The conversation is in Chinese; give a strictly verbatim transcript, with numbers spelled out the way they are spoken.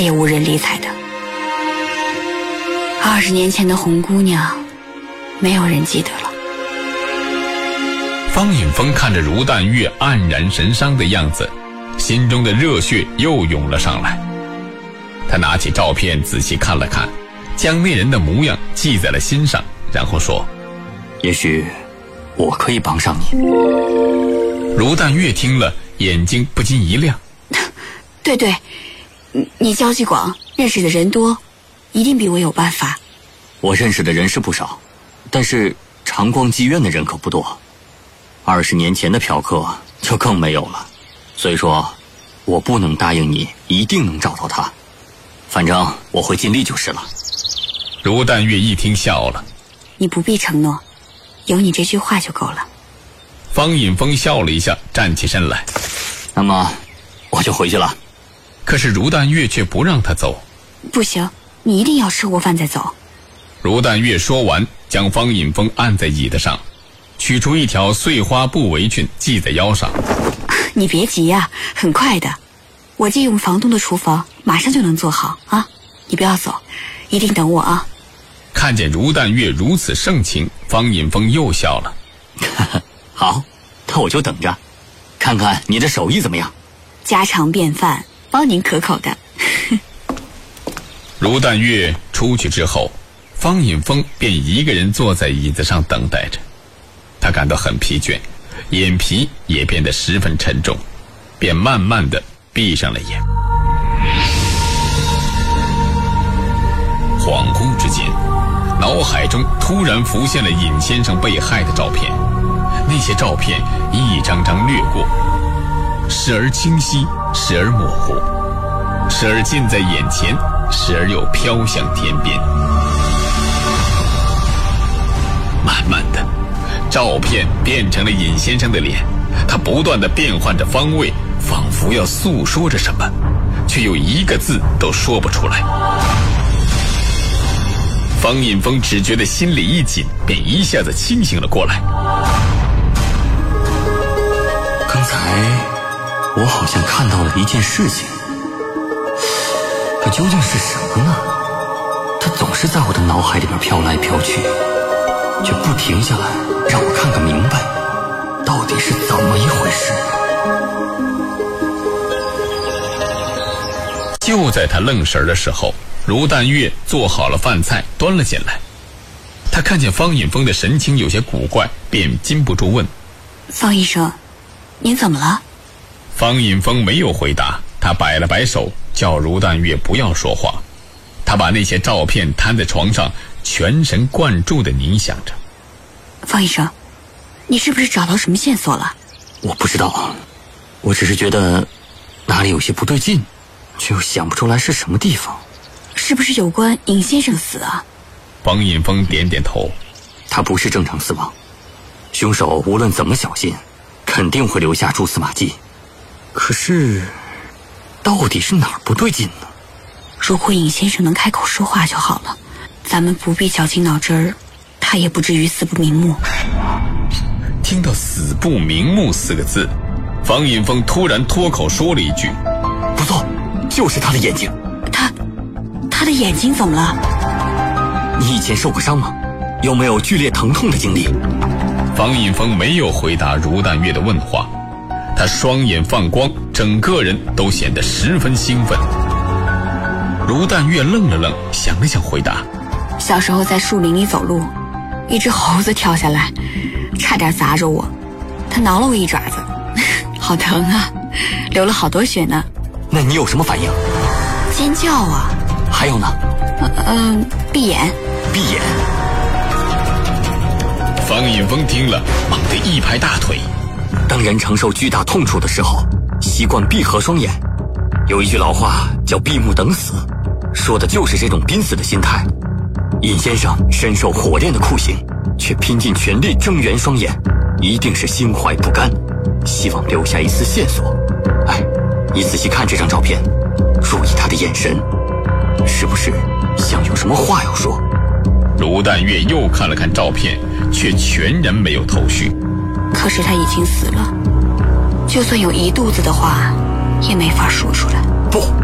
再也无人理睬的。二十年前的红姑娘，没有人记得了。 方隐峰看着如淡月黯然神伤的样子，心中的热血又涌了上来。他拿起照片仔细看了看，将那人的模样记在了心上，然后说： 也许我可以帮上你。 如淡月听了，眼睛不禁一亮。 对对，你交际广，认识的人多，一定比我有办法。 我认识的人是不少，但是常逛妓院的人可不多。二十年前的嫖客就更没有了，所以说我不能答应你一定能找到他，反正我会尽力就是了。 如淡月一听笑了。 你不必承诺，有你这句话就够了。 方隐峰笑了一下，站起身来。 那么我就回去了。 可是如淡月却不让他走。 不行，你一定要吃过饭再走。 如淡月说完，将方隐峰按在椅子上，取出一条碎花布围裙系在腰上。 你别急呀、啊，很快的，我借用房东的厨房，马上就能做好啊！你不要走，一定等我啊！ 看见如淡月如此盛情，方隐峰又笑了。 好，那我就等着，看看你的手艺怎么样。 家常便饭，包您可口的。 如淡月出去之后，方隐峰便一个人坐在椅子上等待着。他感到很疲倦，眼皮也变得十分沉重，便慢慢地闭上了眼。恍惚之间，脑海中突然浮现了尹先生被害的照片。那些照片一张张掠过，时而清晰，时而模糊，时而近在眼前，时而又飘向天边。慢慢的，照片变成了尹先生的脸，他不断地变换着方位，仿佛要诉说着什么，却又一个字都说不出来。方隐峰只觉得心里一紧，便一下子清醒了过来。 刚才我好像看到了一件事情，可究竟是什么呢？它总是在我的脑海里边飘来飘去，却不停下来让我看个明白，到底是怎么一回事。 就在他愣神的时候，如淡月做好了饭菜端了进来。他看见方隐峰的神情有些古怪，便禁不住问： 方医生，您怎么了？ 方隐峰没有回答，他摆了摆手，叫如淡月不要说话。他把那些照片摊在床上，全神贯注地凝想着。 方医生，你是不是找到什么线索了？ 我不知道，我只是觉得哪里有些不对劲，却又想不出来是什么地方。 是不是有关尹先生死啊？ 方隐峰点点头。 他不是正常死亡，凶手无论怎么小心，肯定会留下蛛丝马迹。可是到底是哪儿不对劲呢？ 如果尹先生能开口说话就好了，咱们不必绞尽脑汁儿，他也不至于死不瞑目。 听到死不瞑目四个字，方隐峰突然脱口说了一句： 不错，就是他的眼睛。 他他的眼睛怎么了？ 你以前受过伤吗？有没有剧烈疼痛的经历？ 方隐峰没有回答如淡月的问话，他双眼放光，整个人都显得十分兴奋。如淡月愣了愣，想了想回答： 小时候在树林里走路，一只猴子跳下来，差点砸着我，它挠了我一爪子，好疼啊，流了好多血呢。 那你有什么反应？ 尖叫啊。 还有呢？ 嗯、呃，闭眼。 闭眼。 方隐峰听了，猛地一拍大腿。 当人承受巨大痛楚的时候，习惯闭合双眼。有一句老话叫闭目等死，说的就是这种濒死的心态。尹先生深受火炼的酷刑，却拼尽全力睁圆双眼，一定是心怀不甘，希望留下一丝线索。哎，你仔细看这张照片，注意他的眼神，是不是像有什么话要说？ 卢淡月又看了看照片，却全然没有头绪。 可是他已经死了，就算有一肚子的话，也没法说出来。 不。